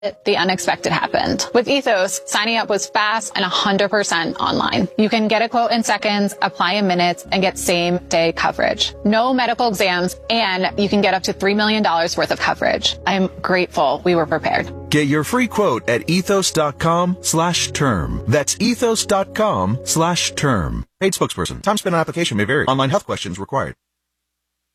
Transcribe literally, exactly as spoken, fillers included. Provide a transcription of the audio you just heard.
The unexpected happened. With Ethos, signing up was fast and one hundred percent online. You can get a quote in seconds, apply in minutes, and get same-day coverage. No medical exams, and you can get up to three million dollars worth of coverage. I am grateful we were prepared. Get your free quote at ethos.com slash term. That's ethos.com slash term. Paid spokesperson. Time spent on application may vary. Online health questions required.